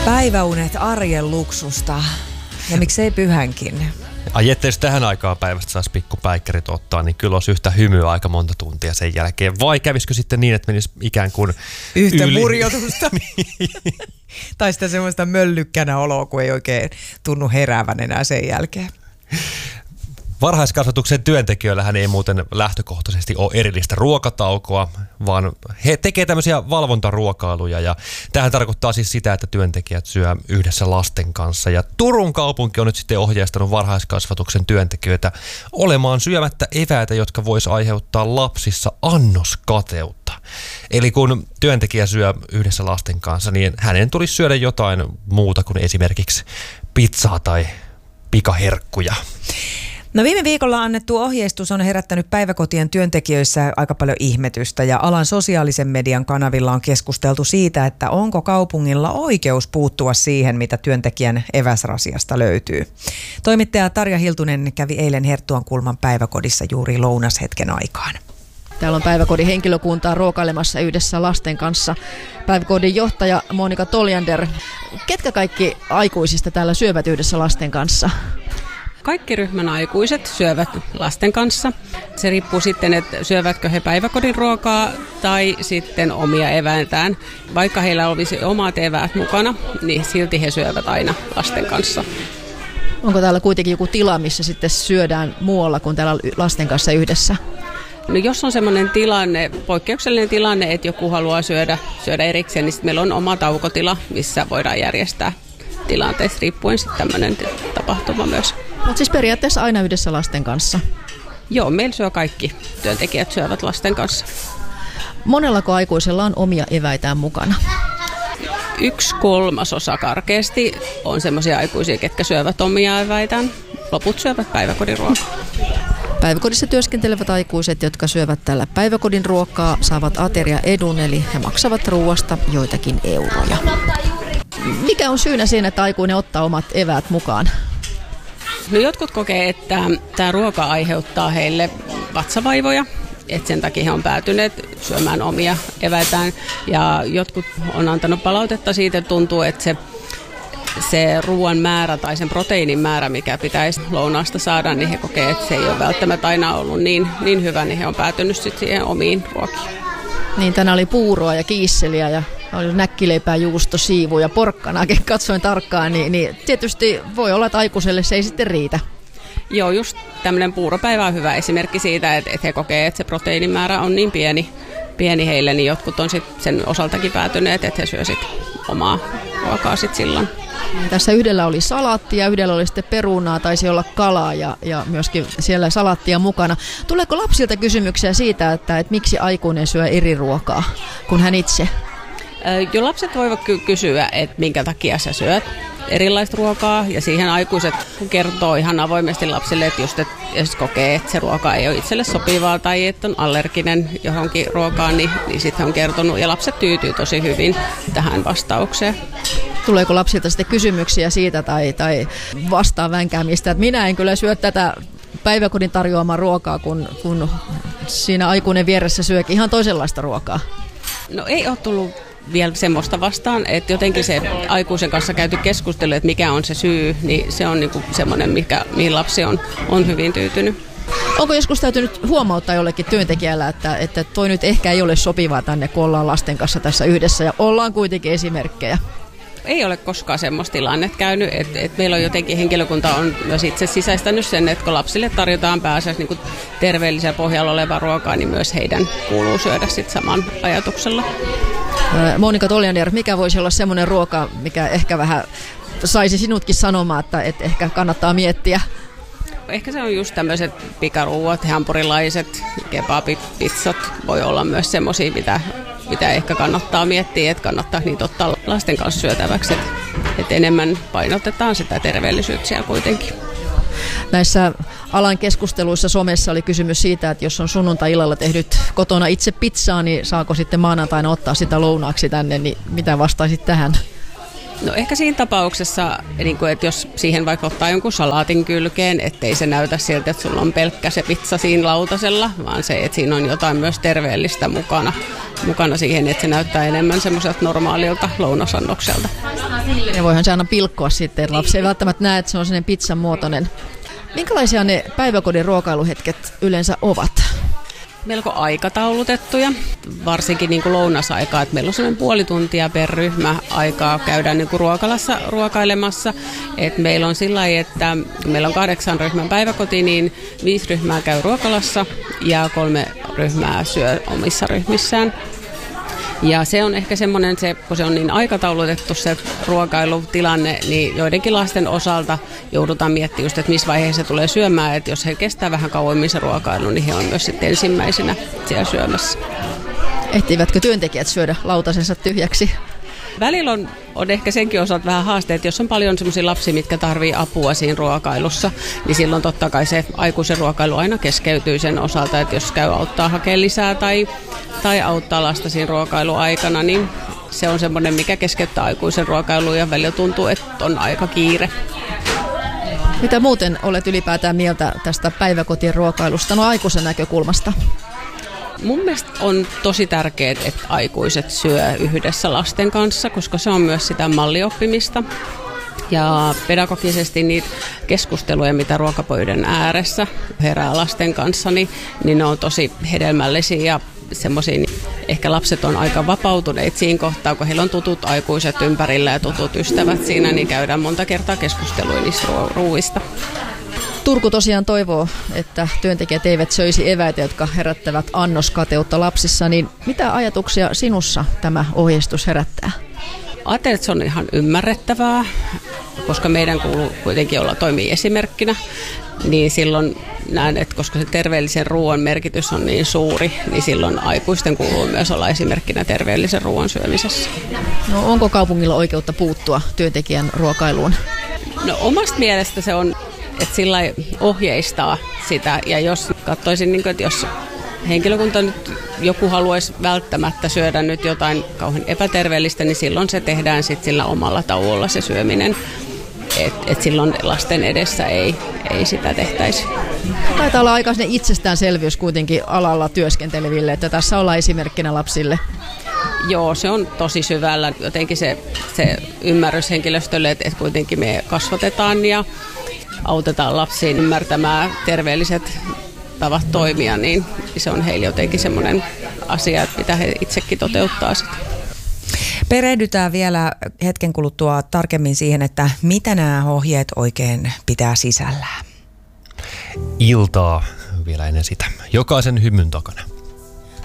Päiväunet arjen luksusta ja miksei pyhänkin. Ai ettei jos tähän aikaan päivästä saisi pikkupäikkärit ottaa, niin kyllä olisi yhtä hymyä aika monta tuntia sen jälkeen. Vai kävisikö sitten niin, että menisi ikään kuin yhtä yli murjotusta. Tai sitä semmoista möllykkänä oloa, kun ei oikein tunnu heräävän enää sen jälkeen. Varhaiskasvatuksen työntekijöillähän ei muuten lähtökohtaisesti ole erillistä ruokataukoa, vaan he tekevät tämmöisiä valvontaruokailuja ja tämähän tarkoittaa siis sitä, että työntekijät syö yhdessä lasten kanssa. Ja Turun kaupunki on nyt sitten ohjeistanut varhaiskasvatuksen työntekijöitä olemaan syömättä eväitä, jotka vois aiheuttaa lapsissa annoskateutta. Eli kun työntekijä syö yhdessä lasten kanssa, niin hänen tulisi syödä jotain muuta kuin esimerkiksi pizzaa tai pikaherkkuja. No viime viikolla annettu ohjeistus on herättänyt päiväkotien työntekijöissä aika paljon ihmetystä ja alan sosiaalisen median kanavilla on keskusteltu siitä, että onko kaupungilla oikeus puuttua siihen, mitä työntekijän eväsrasiasta löytyy. Toimittaja Tarja Hiltunen kävi eilen Herttuankulman päiväkodissa juuri lounashetken aikaan. Täällä on päiväkodin henkilökuntaa ruokailemassa yhdessä lasten kanssa. Päiväkodin johtaja Monika Toljander. Ketkä kaikki aikuisista täällä syövät yhdessä lasten kanssa? Kaikki ryhmän aikuiset syövät lasten kanssa. Se riippuu sitten, että syövätkö he päiväkodin ruokaa tai sitten omia eväitään. Vaikka heillä olisi omat eväät mukana, niin silti he syövät aina lasten kanssa. Onko täällä kuitenkin joku tila, missä sitten syödään muualla kuin täällä lasten kanssa yhdessä? No jos on semmoinen tilanne, poikkeuksellinen tilanne, että joku haluaa syödä erikseen, niin sitten meillä on oma taukotila, missä voidaan järjestää tilanteesta riippuen sitten tämmöinen tapahtuma myös. Mutta siis periaatteessa aina yhdessä lasten kanssa? Joo, meillä syö kaikki työntekijät syövät lasten kanssa. Monellako aikuisella on omia eväitään mukana? 1/3 karkeasti on semmoisia aikuisia, ketkä syövät omia eväitään. Loput syövät päiväkodin ruokaa. Päiväkodissa työskentelevät aikuiset, jotka syövät täällä päiväkodin ruokaa, saavat ateriaedun, eli he maksavat ruoasta joitakin euroja. Mikä on syynä siinä, että aikuinen ottaa omat eväät mukaan? No jotkut kokee, että tämä ruoka aiheuttaa heille vatsavaivoja, että sen takia he on päätyneet syömään omia eväitään. Ja jotkut on antanut palautetta siitä, että tuntuu, että se ruoan määrä tai sen proteiinin määrä, mikä pitäisi lounaasta saada, niin he kokee, että se ei ole välttämättä aina ollut niin hyvä, niin he on päätynyt sitten siihen omiin ruokiin. Niin, tänään oli puuroa ja kiisseliä ja oli näkkileipää, juusto, siivu ja porkkanaakin, katsoin tarkkaan, niin tietysti voi olla, että aikuiselle se ei sitten riitä. Joo, just tämmöinen puuropäivä on hyvä esimerkki siitä, että he kokee, että se proteiinimäärä on niin pieni heille, niin jotkut on sitten sen osaltakin päätyneet, että he syö sitten omaa ruokaa sitten silloin. Tässä yhdellä oli salaattia ja yhdellä oli sitten perunaa, taisi olla kalaa ja myöskin siellä salaattia mukana. Tuleeko lapsilta kysymyksiä siitä, että miksi aikuinen syö eri ruokaa kuin hän itse? Jo lapset voivat kysyä, että minkä takia sä syöt erilaista ruokaa, ja siihen aikuiset kertoo ihan avoimesti lapsille, että just jos kokee, että se ruoka ei ole itselle sopivaa tai että on allerginen johonkin ruokaan, niin sitten on kertonut, ja lapset tyytyy tosi hyvin tähän vastaukseen. Tuleeko lapsilta sitten kysymyksiä siitä tai vastaan vänkäämistä, että minä en kyllä syö tätä päiväkodin tarjoamaa ruokaa, kun siinä aikuinen vieressä syökin ihan toisenlaista ruokaa? No ei ole tullut vielä semmoista vastaan, että jotenkin se aikuisen kanssa käyty keskustelu, että mikä on se syy, niin se on niinku semmoinen, mihin lapsi on hyvin tyytynyt. Onko joskus täytynyt huomauttaa jollekin työntekijällä, että toi nyt ehkä ei ole sopivaa tänne, kun ollaan lasten kanssa tässä yhdessä ja ollaan kuitenkin esimerkkejä? Ei ole koskaan semmoista tilannetta käynyt, että meillä on jotenkin henkilökunta on myös itse sisäistänyt sen, että kun lapsille tarjotaan pääasiassa niin terveellisellä pohjalla olevaa ruokaa, niin myös heidän kuuluu syödä sit saman ajatuksella. Monika Toljander, mikä voisi olla semmoinen ruoka, mikä ehkä vähän saisi sinutkin sanomaan, että ehkä kannattaa miettiä? Ehkä se on just tämmöiset pikaruuat, hampurilaiset, kebabit, pizzat voi olla myös semmoisia, mitä ehkä kannattaa miettiä, että kannattaa niitä ottaa lasten kanssa syötäväksi, että enemmän painotetaan sitä terveellisyyttä siellä kuitenkin. Näissä alan keskusteluissa somessa oli kysymys siitä, että jos on sunnuntai-illalla tehnyt kotona itse pizzaa, niin saako sitten maanantaina ottaa sitä lounaaksi tänne, niin mitä vastaisit tähän? No ehkä siinä tapauksessa, niin kuin, että jos siihen vaikka ottaa jonkun salaatin kylkeen, ettei se näytä siltä, että sulla on pelkkä se pizza siinä lautasella, vaan se, että siinä on jotain myös terveellistä mukana siihen, että se näyttää enemmän semmoiselta normaalilta lounasannokselta. Ja voihan se aina pilkkoa sitten, että lapsi ei välttämättä näe, että se on sellainen pizzan muotoinen. Minkälaisia ne päiväkodin ruokailuhetket yleensä ovat? Melko aikataulutettuja, varsinkin niin kuin lounasaikaa, että meillä on sellainen puoli tuntia per ryhmä aikaa käydä niin kuin ruokalassa ruokailemassa. Et meillä on sillä lailla, että kun meillä on 8 ryhmän päiväkoti, niin 5 ryhmää käy ruokalassa ja 3 ryhmää syö omissa ryhmissään. Ja se on ehkä semmoinen, kun se on niin aikataulutettu se ruokailutilanne, niin joidenkin lasten osalta joudutaan miettimään just, että missä vaiheessa se tulee syömään. Että jos he kestää vähän kauemmin se ruokailu, niin he on myös sitten ensimmäisenä siellä syömässä. Ehtivätkö työntekijät syödä lautasensa tyhjäksi? Välillä on ehkä senkin osalta vähän haasteet, jos on paljon sellaisia lapsia, mitkä tarvii apua siinä ruokailussa, niin silloin totta kai se aikuisen ruokailu aina keskeytyy sen osalta, että jos käy auttaa hakemaan lisää tai auttaa lasta siinä ruokailuaikana, niin se on semmoinen, mikä keskeyttää aikuisen ruokailuun ja välillä tuntuu, että on aika kiire. Mitä muuten olet ylipäätään mieltä tästä päiväkotien ruokailusta, no aikuisen näkökulmasta? Mun mielestä on tosi tärkeää, että aikuiset syö yhdessä lasten kanssa, koska se on myös sitä mallioppimista. Ja pedagogisesti niitä keskusteluja, mitä ruokapöydän ääressä herää lasten kanssa, niin ne on tosi hedelmällisiä ja semmoisia. Ehkä lapset on aika vapautuneet siinä kohtaa, kun heillä on tutut aikuiset ympärillä ja tutut ystävät siinä, niin käydään monta kertaa keskustelua niistä ruuista. Turku tosiaan toivoo, että työntekijät eivät söisi eväitä, jotka herättävät annoskateutta lapsissa, niin mitä ajatuksia sinussa tämä ohjeistus herättää? Ajattelen, että se on ihan ymmärrettävää, koska meidän kuuluu kuitenkin olla toimia esimerkkinä, niin silloin näen, että koska se terveellisen ruoan merkitys on niin suuri, niin silloin aikuisten kuuluu myös olla esimerkkinä terveellisen ruoan syömisessä. No onko kaupungilla oikeutta puuttua työntekijän ruokailuun? No omasta mielestä se on, että sillä ohjeistaa sitä, ja jos katsoisin, että jos henkilökunta nyt joku haluaisi välttämättä syödä nyt jotain kauhean epäterveellistä, niin silloin se tehdään sitten sillä omalla tauolla se syöminen. Et silloin lasten edessä ei sitä tehtäisi. Taitaa olla aika itsestäänselvyys kuitenkin alalla työskenteleville, että tässä ollaan esimerkkinä lapsille. Joo, se on tosi syvällä. Jotenkin se ymmärrys henkilöstölle, että kuitenkin me kasvatetaan ja autetaan lapsiin ymmärtämään terveelliset tavat toimia, niin se on heille jotenkin semmoinen asia, että mitä he itsekin toteuttaa sitä. Perehdytään vielä hetken kuluttua tarkemmin siihen, että mitä nämä ohjeet oikein pitää sisällään. Iltaa vielä ennen sitä. Jokaisen hymyn takana.